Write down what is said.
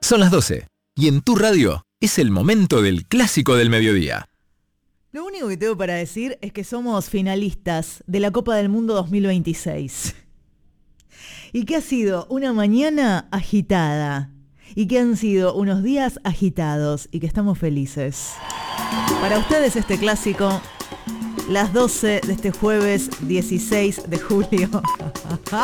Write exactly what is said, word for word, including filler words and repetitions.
Son las doce y en tu radio es el momento del clásico del mediodía. Lo único que tengo para decir es que somos finalistas de la Copa del Mundo dos mil veintiséis. Y que ha sido una mañana agitada. Y que han sido unos días agitados. Y que estamos felices. Para ustedes este clásico, las doce de este jueves dieciséis de julio.